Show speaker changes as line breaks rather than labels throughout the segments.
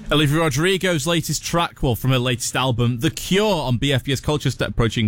Olivia Rodrigo's latest track, from her latest album, The Cure, on BFBS Culture Step, approaching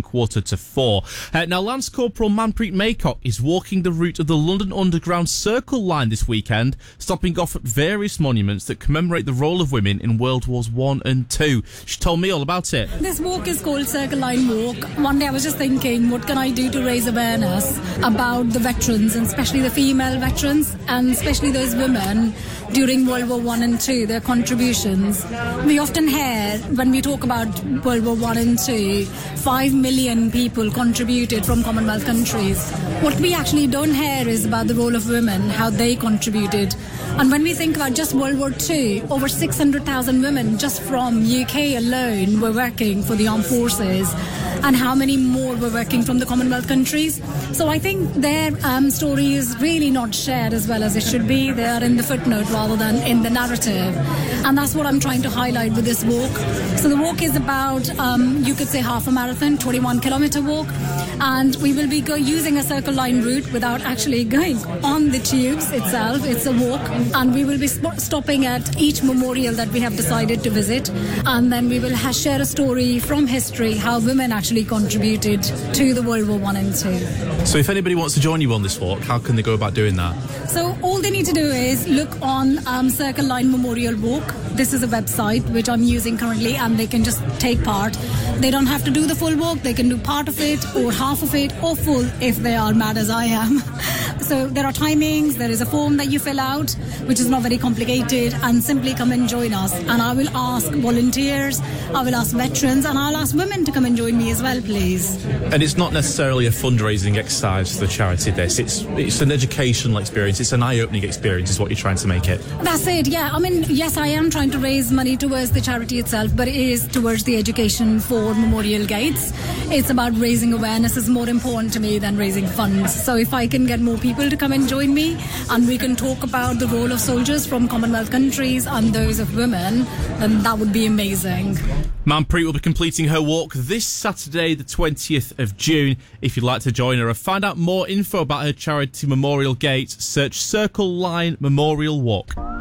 3:45. Now, Lance Corporal Manpreet Maycock is walking the route of the London Underground Circle Line this weekend, stopping off at various monuments that commemorate the role of women in World Wars I and II. She told me all about it.
This walk is called Circle Line Walk. One day I was just thinking, what can I do to raise awareness about the veterans, and especially the female veterans, and especially those women during World War I and II, their contributions. We often hear, when we talk about World War I and II, 5 million people contributed from Commonwealth countries. What we actually don't hear is about the role of women, how they contributed. And when we think about just World War II, over 600,000 women just from UK alone were working for the armed forces, and how many more were working from the Commonwealth countries. So I think their story is really not shared as well as it should be. They are in the footnote rather than in the narrative. And that's what I'm trying to highlight with this walk. So the walk is about, you could say, half a marathon, 21-kilometer walk. And we will be using a Circle Line route without actually going on the tubes itself. It's a walk. And we will be stopping at each memorial that we have decided to visit. And then we will share a story from history, how women actually contributed to the World War I and II.
So if anybody wants to join you on this walk, how can they go about doing that?
So all they need to do is look on Circle Line Memorial Walk. This is a website which I'm using currently, and they can just take part. They don't have to do the full walk. They can do part of it or half of it or full if they are mad as I am. So there are timings, there is a form that you fill out, which is not very complicated, and simply come and join us. And I will ask volunteers, I will ask veterans, and I'll ask women to come and join me as well, please.
And it's not necessarily a fundraising exercise for the charity, this. It's an educational experience, it's an eye-opening experience is what you're trying to make it.
That's it, yeah. I mean, yes, I am trying to raise money towards the charity itself, but it is towards the education for Memorial Gates. It's about raising awareness is more important to me than raising funds. So if I can get more people to come and join me, and we can talk about the role of soldiers from Commonwealth countries and those of women, then that would be amazing.
Manpreet will be completing her walk this Saturday, the 20th of June. If you'd like to join her or find out more info about her charity Memorial Gate, search Circle Line Memorial Walk.